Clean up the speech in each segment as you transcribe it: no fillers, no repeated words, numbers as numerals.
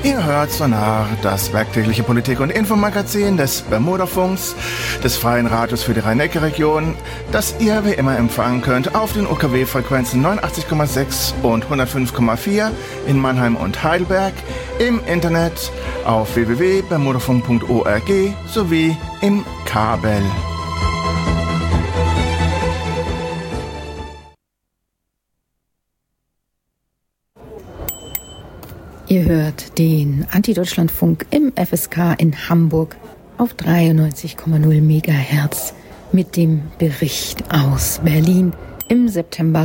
Ihr hört Sonar, das werktägliche Politik- und Infomagazin des Bermudafunks, des Freien Radios für die Rhein-Neckar-Region, das ihr wie immer empfangen könnt auf den UKW-Frequenzen 89,6 und 105,4 in Mannheim und Heidelberg, im Internet auf www.bermudafunk.org sowie im Kabel. Ihr hört den Anti-Deutschland-Funk im FSK in Hamburg auf 93,0 MHz mit dem Bericht aus Berlin im September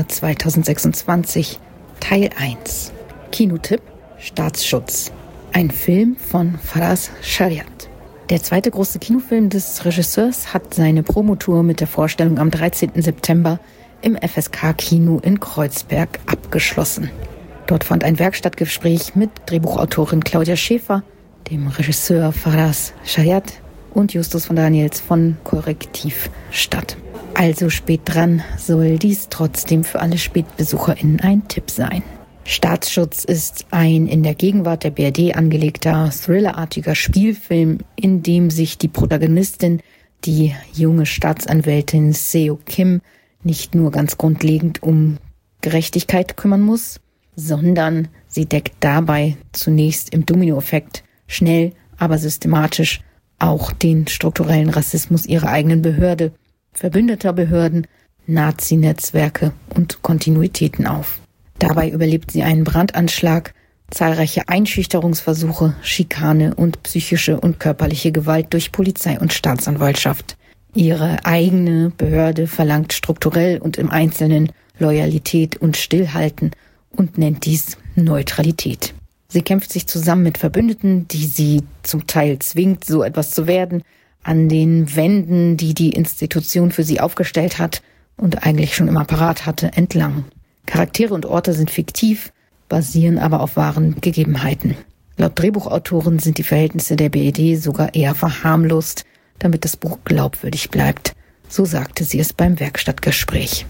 2026, Teil 1. Kinotipp: Staatsschutz. Ein Film von Faraz Shariat. Der zweite große Kinofilm des Regisseurs hat seine Promotour mit der Vorstellung am 13. September im FSK-Kino in Kreuzberg abgeschlossen. Dort fand ein Werkstattgespräch mit Drehbuchautorin Claudia Schäfer, dem Regisseur Faraz Shariat und Justus von Daniels von Korrektiv statt. Also spät dran soll dies trotzdem für alle SpätbesucherInnen ein Tipp sein. Staatsschutz ist ein in der Gegenwart der BRD angelegter, thrillerartiger Spielfilm, in dem sich die Protagonistin, die junge Staatsanwältin Seo Kim, nicht nur ganz grundlegend um Gerechtigkeit kümmern muss, sondern sie deckt dabei zunächst im Dominoeffekt schnell, aber systematisch auch den strukturellen Rassismus ihrer eigenen Behörde, verbündeter Behörden, Nazi-Netzwerke und Kontinuitäten auf. Dabei überlebt sie einen Brandanschlag, zahlreiche Einschüchterungsversuche, Schikane und psychische und körperliche Gewalt durch Polizei und Staatsanwaltschaft. Ihre eigene Behörde verlangt strukturell und im Einzelnen Loyalität und Stillhalten und nennt dies Neutralität. Sie kämpft sich zusammen mit Verbündeten, die sie zum Teil zwingt, so etwas zu werden, an den Wänden, die die Institution für sie aufgestellt hat und eigentlich schon immer parat hatte, entlang. Charaktere und Orte sind fiktiv, basieren aber auf wahren Gegebenheiten. Laut Drehbuchautoren sind die Verhältnisse der BRD sogar eher verharmlost, damit das Buch glaubwürdig bleibt. So sagte sie es beim Werkstattgespräch.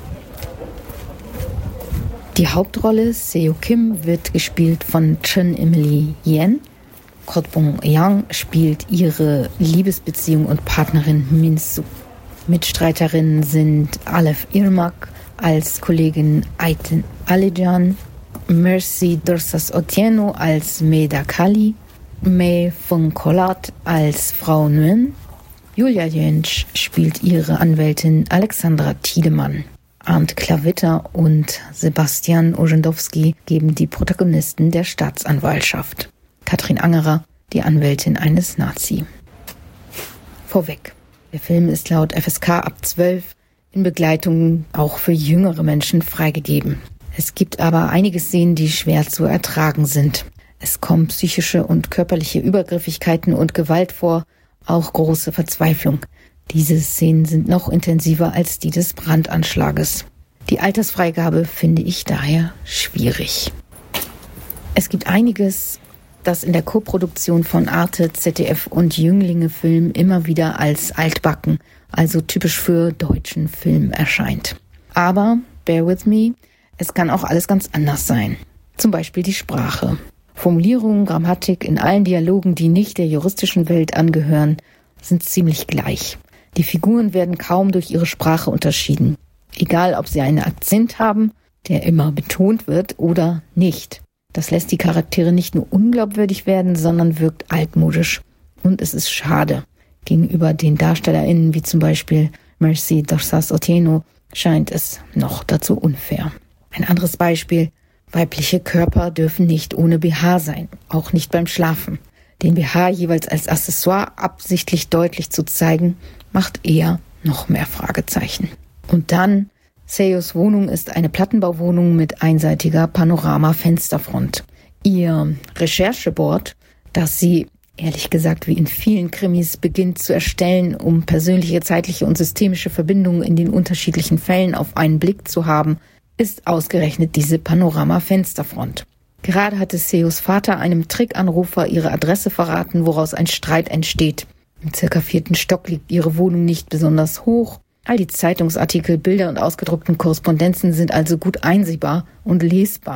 Die Hauptrolle Seo Kim wird gespielt von Chen Emily Yen. Kotbong Yang spielt ihre Liebesbeziehung und Partnerin Min Soo. Mitstreiterinnen sind Aleph Irmak als Kollegin Ayten Alijan, Mercy Dorsas Otieno als Meda Kali, Mei Fung Kolat als Frau Nguyen. Julia Jentsch spielt ihre Anwältin Alexandra Tiedemann. Arndt Klawitter und Sebastian Orzendowski geben die Protagonisten der Staatsanwaltschaft. Katrin Angerer, die Anwältin eines Nazi. Vorweg: Der Film ist laut FSK ab 12 in Begleitung auch für jüngere Menschen freigegeben. Es gibt aber einige Szenen, die schwer zu ertragen sind. Es kommen psychische und körperliche Übergriffigkeiten und Gewalt vor, auch große Verzweiflung. Diese Szenen sind noch intensiver als die des Brandanschlages. Die Altersfreigabe finde ich daher schwierig. Es gibt einiges, das in der Koproduktion von Arte, ZDF und Jünglinge Film immer wieder als altbacken, also typisch für deutschen Film erscheint. Aber, bear with me, es kann auch alles ganz anders sein. Zum Beispiel die Sprache. Formulierungen, Grammatik in allen Dialogen, die nicht der juristischen Welt angehören, sind ziemlich gleich. Die Figuren werden kaum durch ihre Sprache unterschieden. Egal, ob sie einen Akzent haben, der immer betont wird, oder nicht. Das lässt die Charaktere nicht nur unglaubwürdig werden, sondern wirkt altmodisch. Und es ist schade. Gegenüber den DarstellerInnen, wie zum Beispiel Mercy Dorsas Otieno, scheint es noch dazu unfair. Ein anderes Beispiel: Weibliche Körper dürfen nicht ohne BH sein, auch nicht beim Schlafen. Den BH jeweils als Accessoire absichtlich deutlich zu zeigen, macht eher noch mehr Fragezeichen. Und dann, Seos Wohnung ist eine Plattenbauwohnung mit einseitiger Panorama-Fensterfront. Ihr Rechercheboard, das sie, ehrlich gesagt wie in vielen Krimis, beginnt zu erstellen, um persönliche, zeitliche und systemische Verbindungen in den unterschiedlichen Fällen auf einen Blick zu haben, ist ausgerechnet diese Panorama-Fensterfront. Gerade hatte Seos Vater einem Trickanrufer ihre Adresse verraten, woraus ein Streit entsteht. Im ca. 4. Stock liegt ihre Wohnung nicht besonders hoch. All die Zeitungsartikel, Bilder und ausgedruckten Korrespondenzen sind also gut einsehbar und lesbar.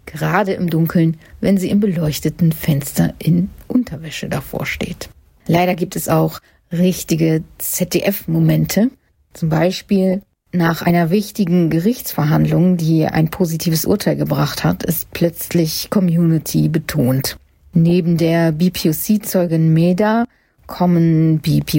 gerade im Dunkeln, wenn sie im beleuchteten Fenster in Unterwäsche davor steht. Leider gibt es auch richtige ZDF-Momente, zum Beispiel nach einer wichtigen Gerichtsverhandlung, die ein positives Urteil gebracht hat, ist plötzlich Community betont. Neben der BPOC-Zeugin Meda kommen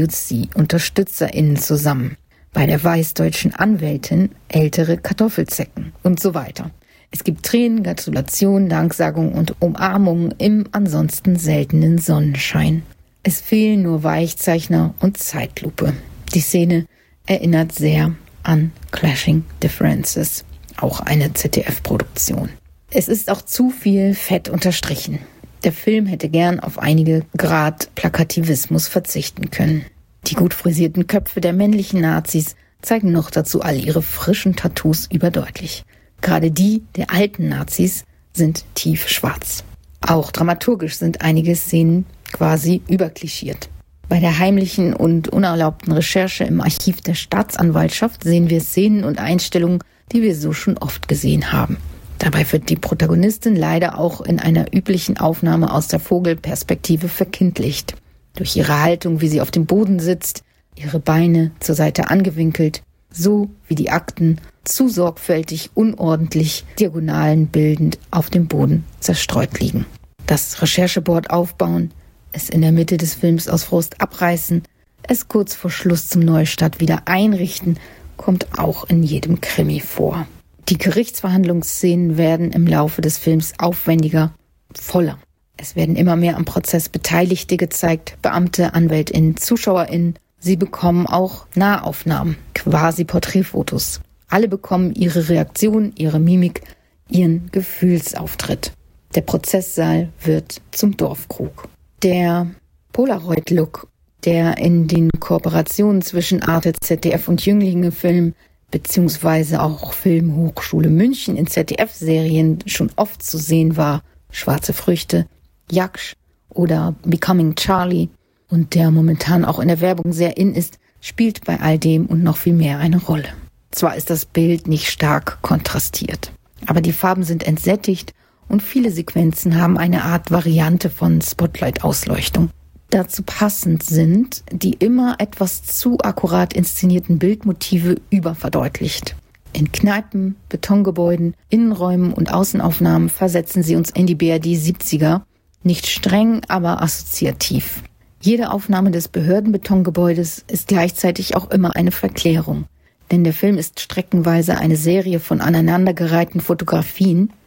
BPOC-UnterstützerInnen zusammen. Bei der weißdeutschen Anwältin ältere Kartoffelzecken und so weiter. Es gibt Tränen, Gratulationen, Danksagung und Umarmungen im ansonsten seltenen Sonnenschein. Es fehlen nur Weichzeichner und Zeitlupe. Die Szene erinnert sehr an Clashing Differences, auch eine ZDF-Produktion. Es ist auch zu viel fett unterstrichen. Der Film hätte gern auf einige Grad Plakativismus verzichten können. Die gut frisierten Köpfe der männlichen Nazis zeigen noch dazu all ihre frischen Tattoos überdeutlich. Gerade die der alten Nazis sind tiefschwarz. Auch dramaturgisch sind einige Szenen quasi überklischiert. Bei der heimlichen und unerlaubten Recherche im Archiv der Staatsanwaltschaft sehen wir Szenen und Einstellungen, die wir so schon oft gesehen haben. Dabei wird die Protagonistin leider auch in einer üblichen Aufnahme aus der Vogelperspektive verkindlicht. Durch ihre Haltung, wie sie auf dem Boden sitzt, ihre Beine zur Seite angewinkelt, so wie die Akten zu sorgfältig, unordentlich, Diagonalen bildend auf dem Boden zerstreut liegen. Das Rechercheboard aufbauen, es in der Mitte des Films aus Frust abreißen, es kurz vor Schluss zum Neustart wieder einrichten, kommt auch in jedem Krimi vor. Die Gerichtsverhandlungsszenen werden im Laufe des Films aufwendiger, voller. Es werden immer mehr am Prozess Beteiligte gezeigt, Beamte, AnwältInnen, ZuschauerInnen. Sie bekommen auch Nahaufnahmen, quasi Porträtfotos. Alle bekommen ihre Reaktion, ihre Mimik, ihren Gefühlsauftritt. Der Prozesssaal wird zum Dorfkrug. Der Polaroid-Look, der in den Kooperationen zwischen Arte, ZDF und Jünglinge-Film beziehungsweise auch Filmhochschule München in ZDF-Serien schon oft zu sehen war, Schwarze Früchte, Jaksch oder Becoming Charlie und der momentan auch in der Werbung sehr in ist, spielt bei all dem und noch viel mehr eine Rolle. Zwar ist das Bild nicht stark kontrastiert, aber die Farben sind entsättigt und viele Sequenzen haben eine Art Variante von Spotlight-Ausleuchtung. Dazu passend sind die immer etwas zu akkurat inszenierten Bildmotive überverdeutlicht. In Kneipen, Betongebäuden, Innenräumen und Außenaufnahmen versetzen sie uns in die BRD 70er, nicht streng, aber assoziativ. Jede Aufnahme des Behördenbetongebäudes ist gleichzeitig auch immer eine Verklärung. Denn der Film ist streckenweise eine Serie von aneinandergereihten Fotografien,